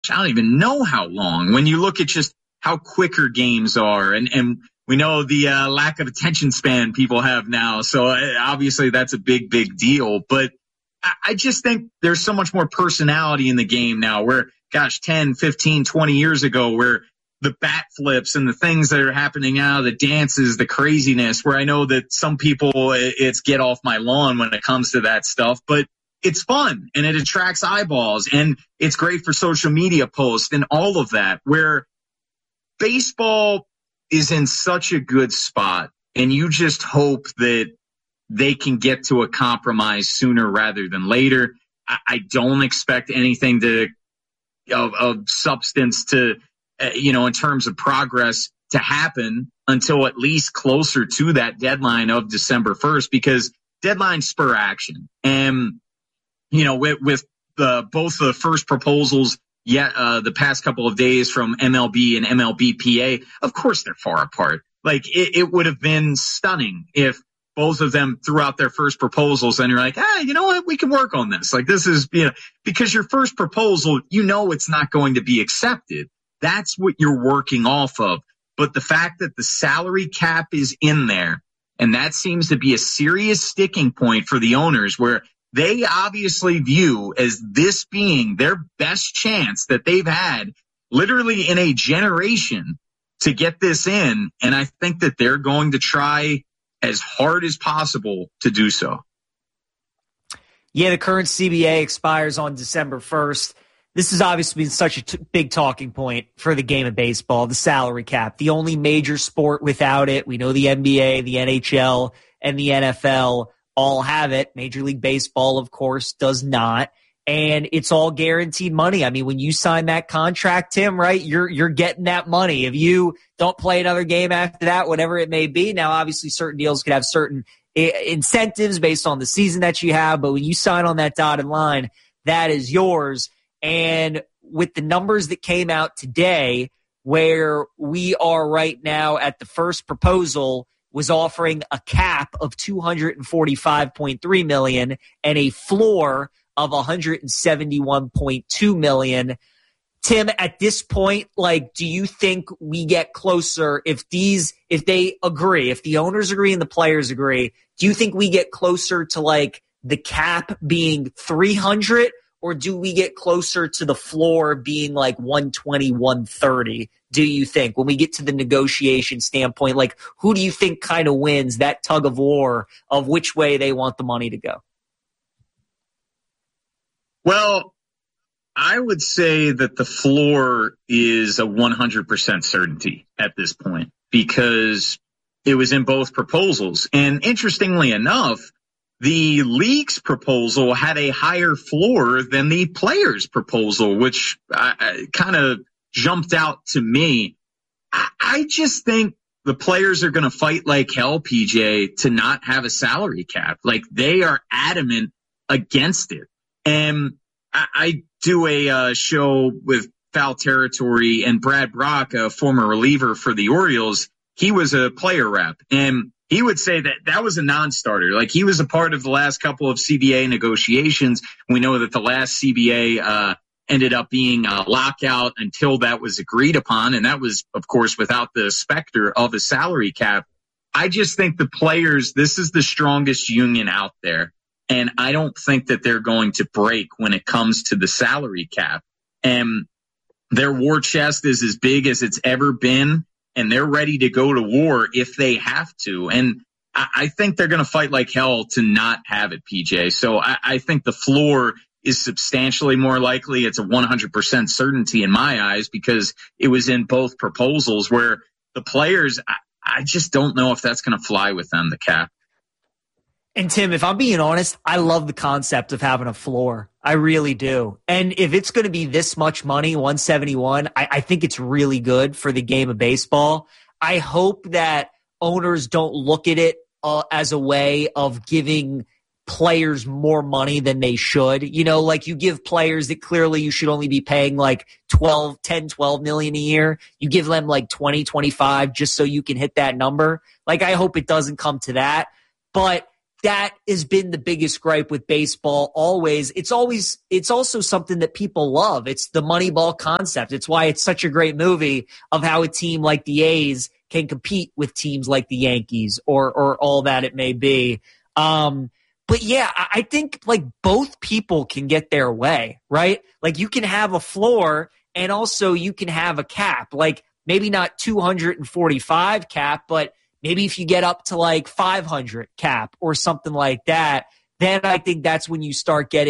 I don't even know how long. When you look at just how quicker games are, and we know the lack of attention span people have now. So obviously that's a big, big deal. But I just think there's so much more personality in the game now where, gosh, 10, 15, 20 years ago, where the bat flips and the things that are happening now, the dances, the craziness, where I know that some people, it's get off my lawn when it comes to that stuff, but it's fun and it attracts eyeballs and it's great for social media posts and all of that, where baseball is in such a good spot and you just hope that they can get to a compromise sooner rather than later. I don't expect anything of substance to, in terms of progress to happen until at least closer to that deadline of December 1st, because deadlines spur action. And, with both the first proposals, the past couple of days from MLB and MLBPA, of course they're far apart. Like it would have been stunning if both of them threw out their first proposals and you're like, you know what, we can work on this. Like this is, because your first proposal, it's not going to be accepted. That's what you're working off of. But the fact that the salary cap is in there, and that seems to be a serious sticking point for the owners, where they obviously view as this being their best chance that they've had literally in a generation to get this in. And I think that they're going to try as hard as possible to do so. Yeah, the current CBA expires on December 1st. This has obviously been such a big talking point for the game of baseball, the salary cap, the only major sport without it. We know the NBA, the NHL, and the NFL all have it. Major League Baseball, of course, does not. And it's all guaranteed money. I mean, when you sign that contract, Tim, right, you're getting that money. If you don't play another game after that, whatever it may be. Now, obviously, certain deals could have certain incentives based on the season that you have. But when you sign on that dotted line, that is yours. And with the numbers that came out today, where we are right now at the first proposal was offering a cap of $245.3 million and a floor of $171.2 million. Tim, at this point, do you think we get closer if they agree, if the owners agree and the players agree, do you think we get closer to the cap being 300? Or do we get closer to the floor being 120, 130, do you think, when we get to the negotiation standpoint? Who do you think kind of wins that tug of war of which way they want the money to go? Well, I would say that the floor is a 100% certainty at this point because it was in both proposals. And interestingly enough, the league's proposal had a higher floor than the players' proposal, which kind of jumped out to me. I just think the players are going to fight like hell, PJ, to not have a salary cap. They are adamant against it. And I do a show with Foul Territory, and Brad Brock, a former reliever for the Orioles, he was a player rep. And he would say that was a non-starter. He was a part of the last couple of CBA negotiations. We know that the last CBA ended up being a lockout until that was agreed upon. And that was, of course, without the specter of a salary cap. I just think the players, this is the strongest union out there. And I don't think that they're going to break when it comes to the salary cap. And their war chest is as big as it's ever been. And they're ready to go to war if they have to. And I think they're going to fight like hell to not have it, PJ. So I think the floor is substantially more likely. It's a 100% certainty in my eyes because it was in both proposals, where the players, I just don't know if that's going to fly with them, the cap. And Tim, if I'm being honest, I love the concept of having a floor. I really do. And if it's going to be this much money, 171, I think it's really good for the game of baseball. I hope that owners don't look at it as a way of giving players more money than they should. You give players that clearly you should only be paying 12 million a year. You give them 20, 25 just so you can hit that number. I hope it doesn't come to that. But that has been the biggest gripe with baseball always. It's also something that people love. It's the Moneyball concept. It's why it's such a great movie of how a team like the A's can compete with teams like the Yankees or all that it may be. But yeah, I think like both people can get their way, right? Like you can have a floor and also you can have a cap, like maybe not 245 cap, but maybe if you get up to like 500 cap or something like that, then I think that's when you start getting